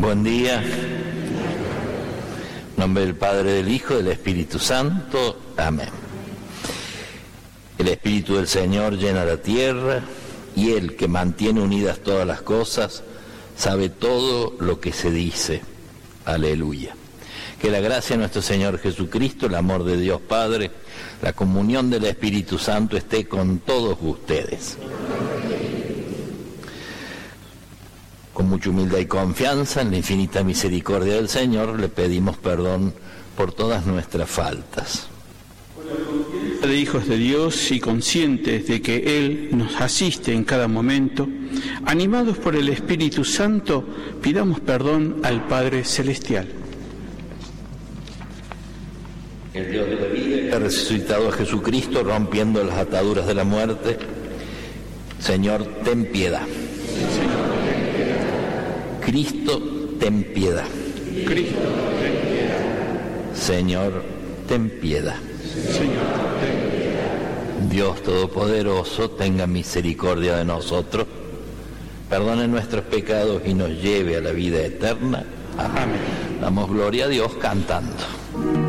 Buen día. En nombre del Padre, del Hijo y del Espíritu Santo. Amén. El Espíritu del Señor llena la tierra, y Él, que mantiene unidas todas las cosas, sabe todo lo que se dice. Aleluya. Que la gracia de nuestro Señor Jesucristo, el amor de Dios Padre, la comunión del Espíritu Santo esté con todos ustedes. Con mucha humildad y confianza en la infinita misericordia del Señor, le pedimos perdón por todas nuestras faltas. De hijos de Dios y conscientes de que Él nos asiste en cada momento, animados por el Espíritu Santo, pidamos perdón al Padre Celestial. El Dios de la vida, que ha resucitado a Jesucristo rompiendo las ataduras de la muerte, Señor, ten piedad. Cristo, ten piedad. Cristo, ten piedad. Señor, ten piedad. Señor, ten piedad. Dios Todopoderoso, tenga misericordia de nosotros, perdone nuestros pecados y nos lleve a la vida eterna. Amén. Damos gloria a Dios cantando.